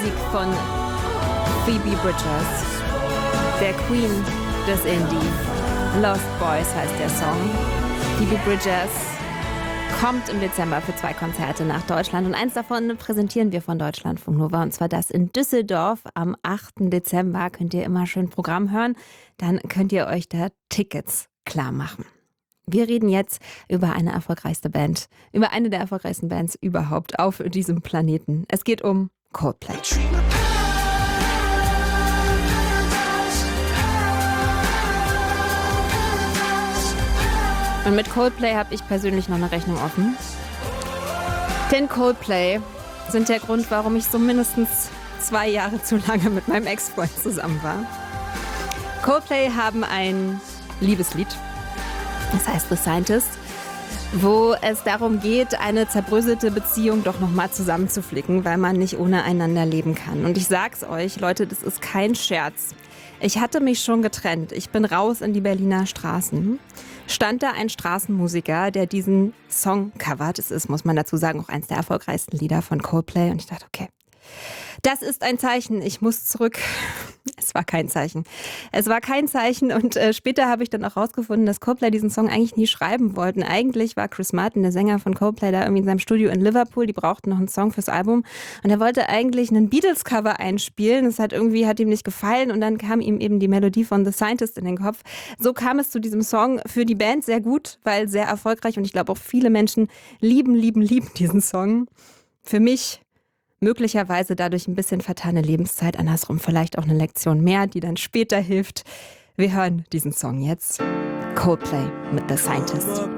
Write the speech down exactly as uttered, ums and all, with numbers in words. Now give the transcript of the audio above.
Musik von Phoebe Bridgers, der Queen des Indie. Lost Boys heißt der Song. Phoebe Bridgers kommt im Dezember für zwei Konzerte nach Deutschland und eins davon präsentieren wir von Deutschlandfunk Nova, und zwar das in Düsseldorf am achten Dezember. Könnt ihr immer schön Programm hören, dann könnt ihr euch da Tickets klar machen. Wir reden jetzt über eine erfolgreichste Band, über eine der erfolgreichsten Bands überhaupt auf diesem Planeten. Es geht um Coldplay. Und mit Coldplay habe ich persönlich noch eine Rechnung offen. Denn Coldplay sind der Grund, warum ich so mindestens zwei Jahre zu lange mit meinem Ex-Freund zusammen war. Coldplay haben ein Liebeslied, das heißt The Scientist, wo es darum geht, eine zerbröselte Beziehung doch nochmal zusammenzuflicken, weil man nicht ohne einander leben kann. Und ich sag's euch, Leute, das ist kein Scherz. Ich hatte mich schon getrennt. Ich bin raus in die Berliner Straßen. Stand da ein Straßenmusiker, der diesen Song covert. Es ist, muss man dazu sagen, auch eines der erfolgreichsten Lieder von Coldplay. Und ich dachte, okay, das ist ein Zeichen. Ich muss zurück. Es war kein Zeichen. Es war kein Zeichen. Und äh, später habe ich dann auch rausgefunden, dass Coldplay diesen Song eigentlich nie schreiben wollten. Eigentlich war Chris Martin, der Sänger von Coldplay, da irgendwie in seinem Studio in Liverpool. Die brauchten noch einen Song fürs Album. Und er wollte eigentlich einen Beatles-Cover einspielen. Das hat irgendwie, hat ihm nicht gefallen. Und dann kam ihm eben die Melodie von The Scientist in den Kopf. So kam es zu diesem Song. Für die Band sehr gut, weil sehr erfolgreich. Und ich glaube auch viele Menschen lieben, lieben, lieben diesen Song. Für mich möglicherweise dadurch ein bisschen vertane Lebenszeit, andersrum vielleicht auch eine Lektion mehr, die dann später hilft. Wir hören diesen Song jetzt. Coldplay mit The Scientist.